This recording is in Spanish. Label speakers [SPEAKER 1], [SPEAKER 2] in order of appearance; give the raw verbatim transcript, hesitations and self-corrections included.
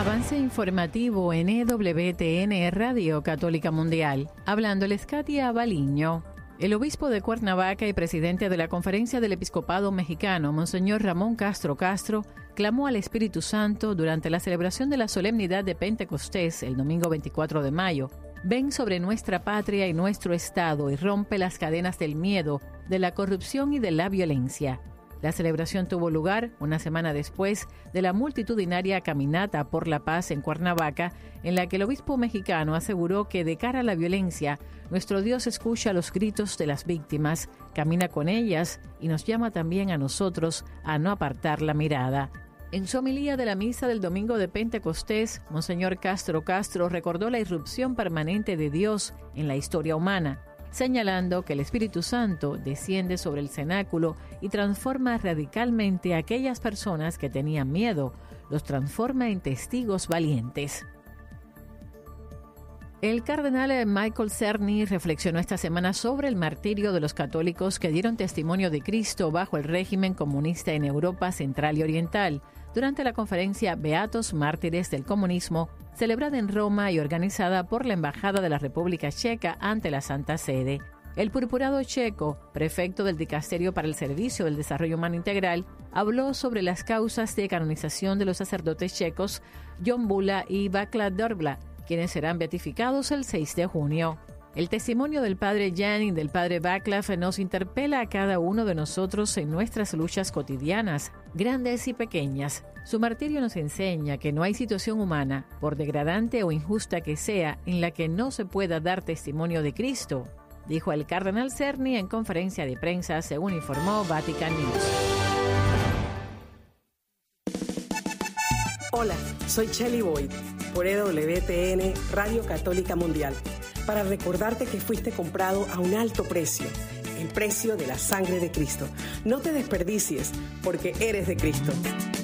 [SPEAKER 1] Avance informativo en E W T N Radio Católica Mundial. Hablándoles Katia Baliño. El obispo de Cuernavaca y presidente de la Conferencia del Episcopado Mexicano, Monseñor Ramón Castro Castro, clamó al Espíritu Santo durante la celebración de la solemnidad de Pentecostés el domingo veinticuatro de mayo. Ven sobre nuestra patria y nuestro Estado y rompe las cadenas del miedo, de la corrupción y de la violencia. La celebración tuvo lugar una semana después de la multitudinaria Caminata por la Paz en Cuernavaca, en la que el obispo mexicano aseguró que de cara a la violencia, nuestro Dios escucha los gritos de las víctimas, camina con ellas y nos llama también a nosotros a no apartar la mirada. En su homilía de la misa del domingo de Pentecostés, Monseñor Castro Castro recordó la irrupción permanente de Dios en la historia humana, señalando que el Espíritu Santo desciende sobre el cenáculo y transforma radicalmente a aquellas personas que tenían miedo, los transforma en testigos valientes. El cardenal Michael Cerny reflexionó esta semana sobre el martirio de los católicos que dieron testimonio de Cristo bajo el régimen comunista en Europa Central y Oriental, durante la conferencia Beatos Mártires del Comunismo, celebrada en Roma y organizada por la Embajada de la República Checa ante la Santa Sede. El purpurado checo, prefecto del Dicasterio para el Servicio del Desarrollo Humano Integral, habló sobre las causas de canonización de los sacerdotes checos Jon Bula y Václav Drobla, quienes serán beatificados el seis de junio. El testimonio del padre Jan y del padre Václav nos interpela a cada uno de nosotros en nuestras luchas cotidianas, grandes y pequeñas. Su martirio nos enseña que no hay situación humana, por degradante o injusta que sea, en la que no se pueda dar testimonio de Cristo, dijo el cardenal Cerny en conferencia de prensa, según informó Vatican News.
[SPEAKER 2] Hola, soy Chelly Boyd, por E W T N Radio Católica Mundial, para recordarte que fuiste comprado a un alto precio, el precio de la sangre de Cristo. No te desperdicies, porque eres de Cristo.